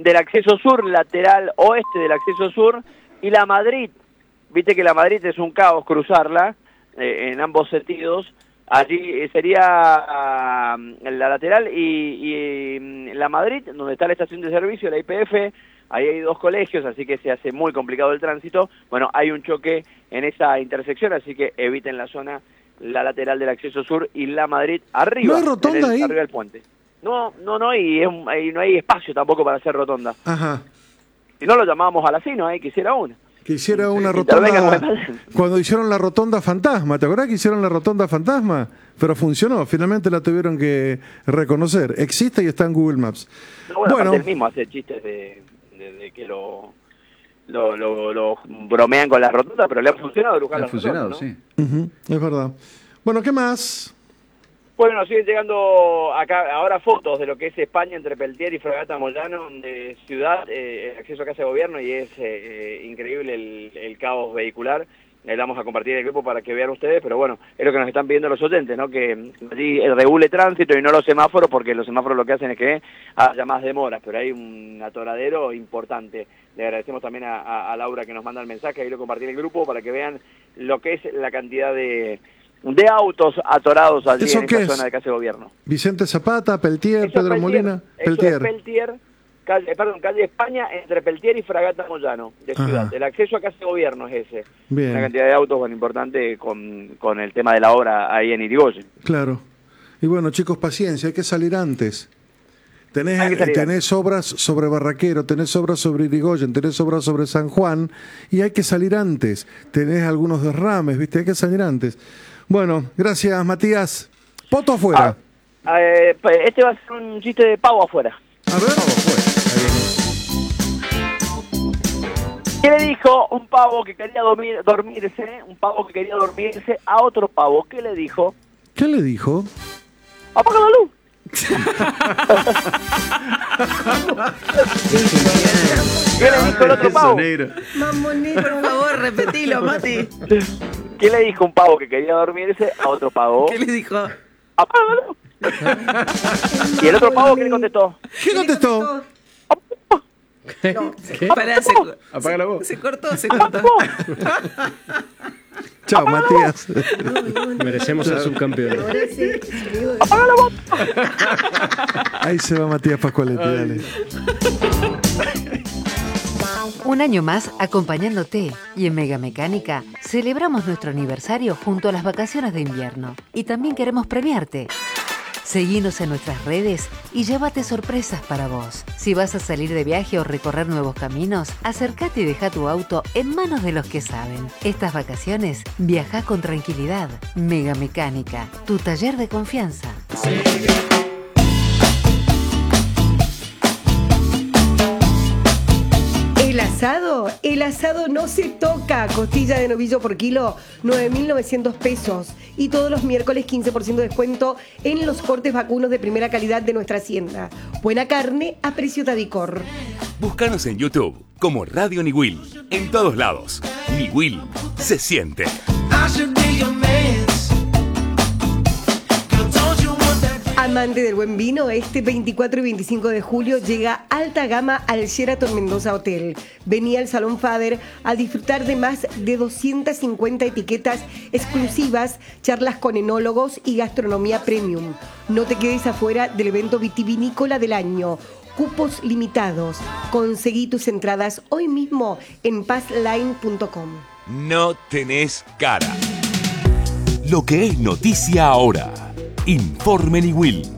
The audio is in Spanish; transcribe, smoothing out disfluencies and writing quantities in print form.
del acceso sur, lateral oeste del acceso sur, y la Madrid. Viste que la Madrid es un caos cruzarla en ambos sentidos. Allí sería la lateral y la Madrid, donde está la estación de servicio, la YPF. Ahí hay 2 colegios, así que se hace muy complicado el tránsito. Bueno, hay un choque en esa intersección, así que eviten la zona, la lateral del acceso sur y la Madrid arriba. ¿No hay rotonda ahí? Arriba del puente. No, y no hay espacio tampoco para hacer rotonda. Ajá. Si no, lo llamábamos a la CINO, que hiciera una. Que hiciera una rotonda. Cuando hicieron la rotonda fantasma, ¿te acordás que hicieron la rotonda fantasma? Pero funcionó, finalmente la tuvieron que reconocer. Existe y está en Google Maps. No, bueno, él mismo hace chistes de que lo bromean con la rotonda, pero le ha funcionado, Luján. Le ha funcionado, ¿no? Sí. Es verdad. Bueno, ¿qué más? Bueno, nos siguen llegando acá ahora fotos de lo que es España entre Peltier y Fragata Moyano de ciudad, el acceso a casa de gobierno, y es increíble el caos vehicular. Le damos a compartir el grupo para que vean ustedes, pero bueno, es lo que nos están pidiendo los oyentes, ¿no? Que allí regule tránsito y no los semáforos, porque los semáforos lo que hacen es que haya más demoras, pero hay un atoradero importante. Le agradecemos también a Laura que nos manda el mensaje, ahí lo compartí en el grupo para que vean lo que es la cantidad de autos atorados allí en esa zona de casa de gobierno. Vicente Zapata, Peltier, Pedro Molina. Peltier. Calle España entre Peltier y Fragata Moyano de ciudad. El acceso a casa de gobierno es ese. Bien. Una cantidad de autos importante con el tema de la obra ahí en Irigoyen. Claro. Y bueno, chicos, paciencia, hay que salir antes. Tenés obras sobre Barraquero, tenés obras sobre Irigoyen, tenés obras sobre San Juan, y hay que salir antes. Tenés algunos derrames, ¿viste? Hay que salir antes. Bueno, gracias, Matías. Poto afuera. Este va a ser un chiste de pavo afuera. A ver. Pavo afuera. ¿Qué le dijo un pavo que quería dormirse a otro pavo? ¿Qué le dijo? ¿Qué le dijo? ¡Apaga la luz! ¿Qué le dijo el otro pavo? Mamonito, por favor, repetilo, Mati. ¿Qué le dijo un pavo que quería dormirse a otro pavo? ¿Qué le dijo? ¡Apaga la luz! ¿Y el otro pavo qué le contestó? ¿Qué contestó? No, ¿Qué? Pará, Apaga la voz. Se cortó. Chao, Matías. Merecemos ser subcampeones. ¡Apaga la voz! Ahí se va Matías Pascualetti, dale. Un año más acompañándote, y en Mega Mecánica celebramos nuestro aniversario junto a las vacaciones de invierno. Y también queremos premiarte. Seguinos en nuestras redes y llévate sorpresas para vos. Si vas a salir de viaje o recorrer nuevos caminos, acércate y deja tu auto en manos de los que saben. Estas vacaciones, viaja con tranquilidad. Mega Mecánica, tu taller de confianza. El asado no se toca. Costilla de novillo por kilo, 9.900 pesos. Y todos los miércoles 15% de descuento en los cortes vacunos de primera calidad de nuestra hacienda. Buena carne a precio Tadicor. Búscanos en YouTube como Radio Niwil. En todos lados. Niwil se siente. Amante del buen vino, este 24 y 25 de julio llega alta gama al Sheraton Mendoza Hotel. Vení al Salón Fader a disfrutar de más de 250 etiquetas exclusivas, charlas con enólogos y gastronomía premium. No te quedes afuera del evento vitivinícola del año. Cupos limitados. Conseguí tus entradas hoy mismo en passline.com. No tenés cara. Lo que es noticia ahora. Informe Niwil.